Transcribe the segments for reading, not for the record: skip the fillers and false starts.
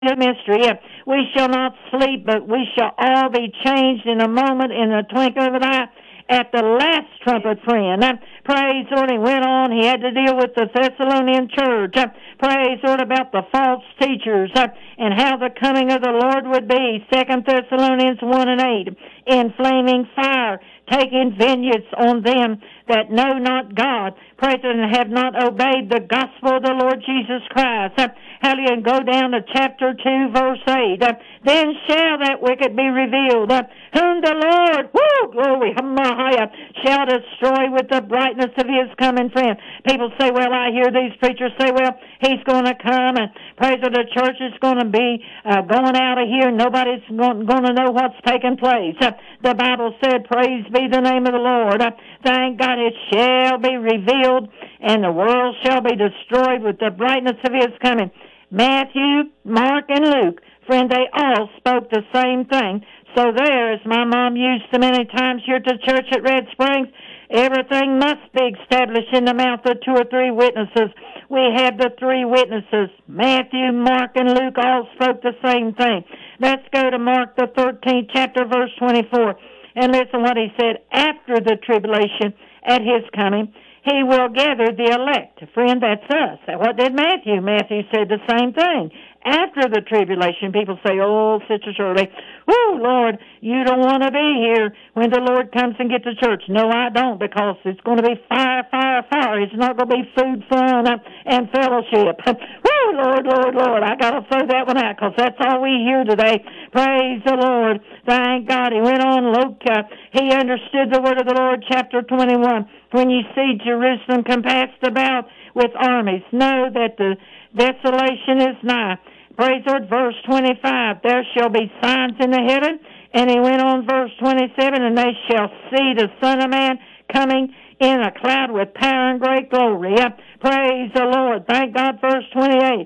the mystery. We shall not sleep, but we shall all be changed in a moment, in the twinkling of an eye, at the last trumpet, friend. Praise the Lord. He went on. He had to deal with the Thessalonian church. Praise the Lord about the false teachers and how the coming of the Lord would be. 2 Thessalonians 1 and 8. In flaming fire, taking vengeance on them that know not God. Praise the Lord, and have not obeyed the gospel of the Lord Jesus Christ. Hallelujah. And go down to chapter 2, verse 8. Then shall that wicked be revealed, whom the Lord, glory, shall destroy with the brightness of his coming, friend. People say, well, I hear these preachers say, well, he's going to come, and praise the church is going to be going out of here. Nobody's going to know what's taking place. The Bible said, praise be the name of the Lord. Thank God, it shall be revealed, and the world shall be destroyed with the brightness of his coming. Matthew, Mark, and Luke, friend, they all spoke the same thing. So there, as my mom used so many times here to church at Red Springs, everything must be established in the mouth of 2 or 3 witnesses. We have the 3 witnesses. Matthew, Mark, and Luke all spoke the same thing. Let's go to Mark the 13th chapter, verse 24. And listen what he said. After the tribulation, at his coming, he will gather the elect. Friend, that's us. What did Matthew? Matthew said the same thing. After the tribulation, people say, oh, Sister Shirley, Lord, you don't want to be here when the Lord comes and gets the church. No, I don't, because it's going to be fire, fire, fire. It's not going to be food, fun, and fellowship. Lord, I got to throw that one out, because that's all we hear today. Praise the Lord. Thank God. He went on, Luke, he understood the word of the Lord, chapter 21. When you see Jerusalem compassed about with armies, know that the desolation is nigh. Praise the Lord, verse 25, there shall be signs in the heaven. And he went on, verse 27, and they shall see the Son of Man coming in a cloud with power and great glory. Praise the Lord. Thank God, verse 28.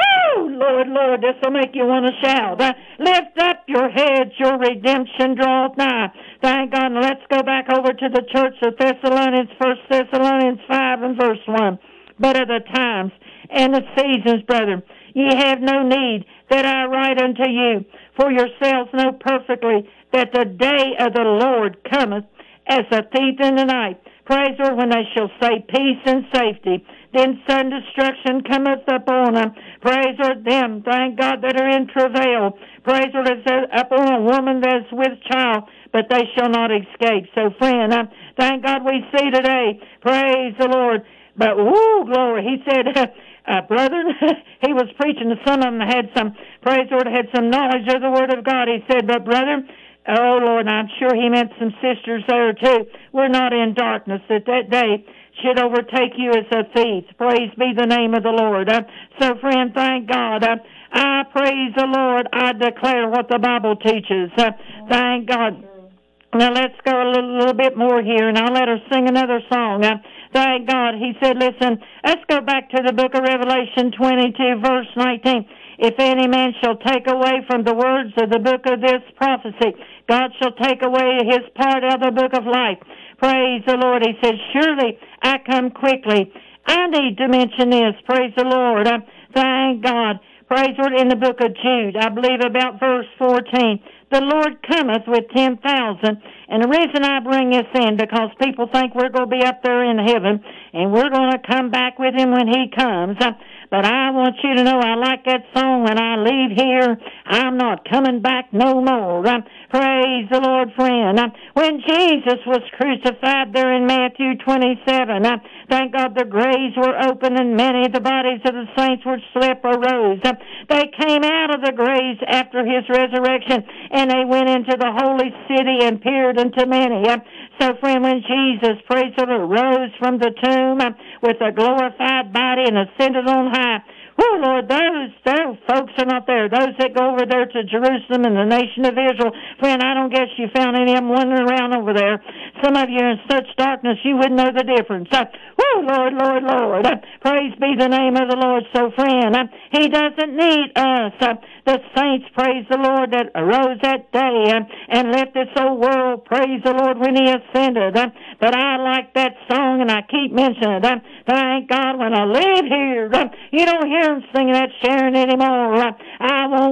Lord, this will make you want to shout. Lift up your heads, your redemption draweth nigh. Thank God. And let's go back over to the church of Thessalonians, 1 Thessalonians 5 and verse 1. But of the times and the seasons, brethren, ye have no need that I write unto you, for yourselves know perfectly that the day of the Lord cometh as a thief in the night. Praise the Lord, when they shall say peace and safety, then sudden destruction cometh upon them. Praise the Lord, them, thank God, that are in travail. Praise the Lord, upon a woman that's with child, but they shall not escape. So, friend, thank God we see today, praise the Lord. But, glory, he said, brother, he was preaching to some of them had some, praise the Lord, had some knowledge of the Word of God. He said, but brother, oh Lord, I'm sure he meant some sisters there too. We're not in darkness, that day should overtake you as a thief. Praise be the name of the Lord. So, friend, thank God. I praise the Lord. I declare what the Bible teaches. Thank God. Now, let's go a little bit more here, and I'll let her sing another song. Thank God. He said, listen, let's go back to the book of Revelation 22, verse 19. If any man shall take away from the words of the book of this prophecy, God shall take away his part of the book of life. Praise the Lord. He said, surely I come quickly. I need to mention this. Praise the Lord. Thank God. Praise the Lord. In the book of Jude, I believe about verse 14, the Lord cometh with 10,000. And the reason I bring this in, because people think we're going to be up there in heaven, and we're going to come back with him when he comes. But I want you to know, I like that song, when I leave here, I'm not coming back no more. Praise the Lord, friend. When Jesus was crucified there in Matthew 27, thank God the graves were open and many of the bodies of the saints which slept arose. They came out of the graves after his resurrection, and they went into the holy city and peered unto many. So, friend, when Jesus, praise the Lord, rose from the tomb with a glorified body and ascended on high, Lord, those folks are not there. Those that go over there to Jerusalem and the nation of Israel, friend, I don't guess you found any of them wandering around over there. some of you are in such darkness you wouldn't know the difference. Lord, Lord, Lord. Praise be the name of the Lord. So, friend, He doesn't need us. The saints praise the Lord that arose that day and left this old world. Praise the Lord when He ascended. But I like that song, and I keep mentioning it. Thank God when I live here. You don't hear them singing that Sharon anymore. I won't